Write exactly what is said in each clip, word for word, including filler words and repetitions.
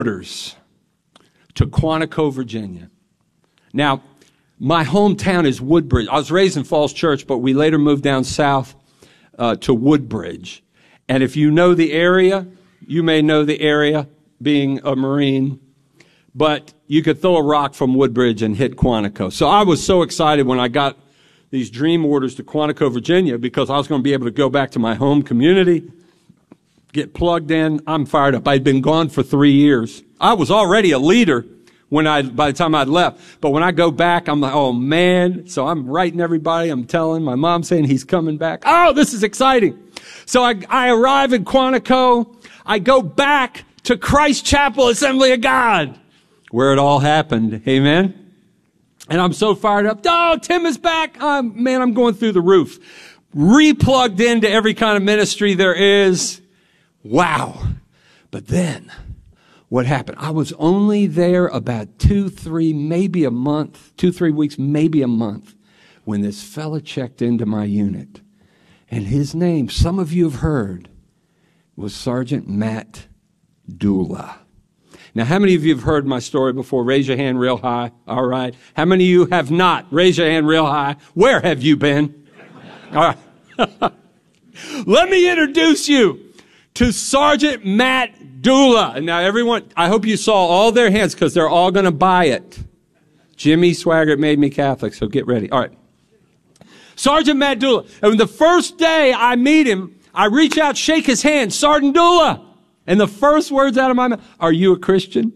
orders to Quantico, Virginia. Now, my hometown is Woodbridge. I was raised in Falls Church, but we later moved down south uh, to Woodbridge. And if you know the area, you may know the area, being a Marine, but you could throw a rock from Woodbridge and hit Quantico. So I was so excited when I got these dream orders to Quantico, Virginia, because I was going to be able to go back to my home community, get plugged in. I'm fired up. I'd been gone for three years. I was already a leader when I, by the time I'd left. But when I go back, I'm like, oh man. So I'm writing everybody. I'm telling my mom saying he's coming back. Oh, this is exciting. So I, I arrive in Quantico. I go back to Christ Chapel Assembly of God, where it all happened. Amen. And I'm so fired up. Oh, Tim is back. Oh, man, I'm going through the roof. Replugged into every kind of ministry there is. Wow. But then what happened? I was only there about two, three, maybe a month, two, three weeks, maybe a month, when this fella checked into my unit. And his name, some of you have heard, was Sergeant Matt Dula. Now, how many of you have heard my story before? Raise your hand real high. All right. How many of you have not? Raise your hand real high. Where have you been? All right. Let me introduce you to Sergeant Matt Dula. Now, everyone, I hope you saw all their hands because they're all going to buy it. Jimmy Swaggart made me Catholic, so get ready. All right. Sergeant Matt Dula. And the first day I meet him, I reach out, shake his hand. Sergeant Dula. And the first words out of my mouth, are you a Christian?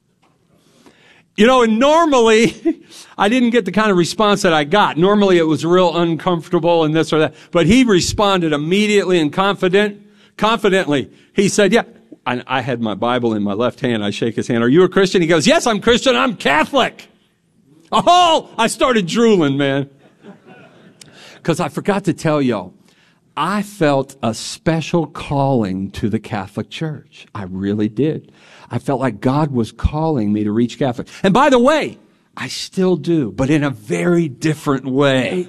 You know, and normally, I didn't get the kind of response that I got. Normally, it was real uncomfortable and this or that. But he responded immediately and confident, confidently. He said, yeah. I, I had my Bible in my left hand. I shake his hand. Are you a Christian? He goes, yes, I'm Christian. I'm Catholic. Oh, I started drooling, man. Because I forgot to tell y'all. I felt a special calling to the Catholic Church. I really did. I felt like God was calling me to reach Catholics. And by the way, I still do, but in a very different way.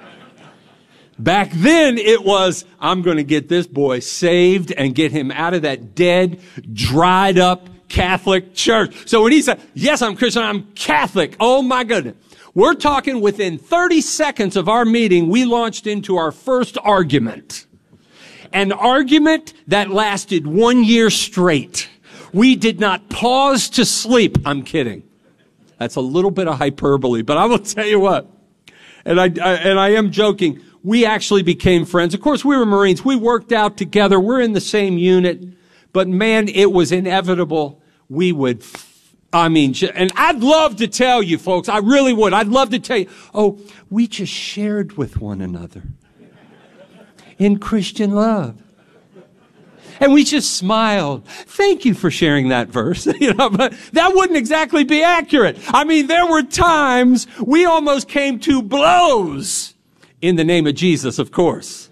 Back then, it was, I'm going to get this boy saved and get him out of that dead, dried up Catholic church. So when he said, yes, I'm Christian, I'm Catholic. Oh my goodness. We're talking within thirty seconds of our meeting, we launched into our first argument. An argument that lasted one year straight. We did not pause to sleep. I'm kidding. That's a little bit of hyperbole, but I will tell you what. And I, I and I am joking. We actually became friends. Of course, we were Marines. We worked out together. We're in the same unit. But man, it was inevitable. We would I mean, and I'd love to tell you, folks, I really would. I'd love to tell you, oh, we just shared with one another in Christian love. And we just smiled. Thank you for sharing that verse. You know, but that wouldn't exactly be accurate. I mean, there were times we almost came to blows in the name of Jesus, of course.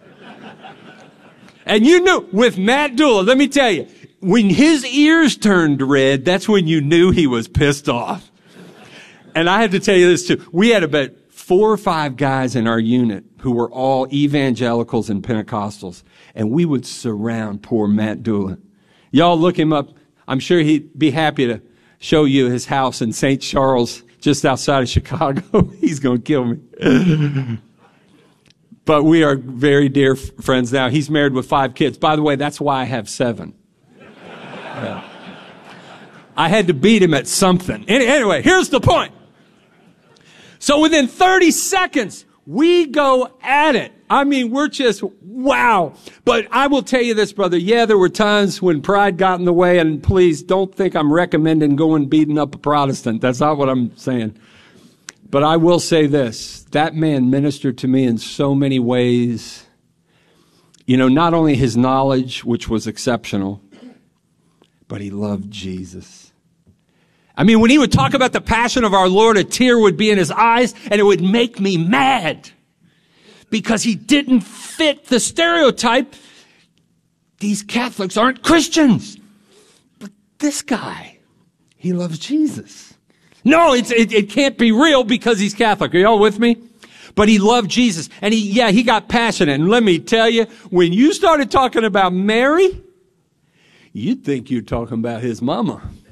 And you knew, with Matt Dula, let me tell you, when his ears turned red, that's when you knew he was pissed off. And I have to tell you this too. We had about four or five guys in our unit who were all evangelicals and Pentecostals. And we would surround poor Matt Dula. Y'all look him up. I'm sure he'd be happy to show you his house in Saint Charles, just outside of Chicago. He's going to kill me. But we are very dear friends now. He's married with five kids. By the way, that's why I have seven. Yeah. I had to beat him at something. Any, anyway, here's the point. So within thirty seconds, we go at it. I mean, we're just, wow. But I will tell you this, brother. Yeah, there were times when pride got in the way, and please don't think I'm recommending going beating up a Protestant. That's not what I'm saying. But I will say this. That man ministered to me in so many ways. You know, not only his knowledge, which was exceptional, but he loved Jesus. I mean, when he would talk about the passion of our Lord, a tear would be in his eyes, and it would make me mad because he didn't fit the stereotype. These Catholics aren't Christians. But this guy, he loves Jesus. No, it's, it, it can't be real because he's Catholic. Are y'all with me? But he loved Jesus. And he, yeah, he got passionate. And let me tell you, when you started talking about Mary, you'd think you're talking about his mama.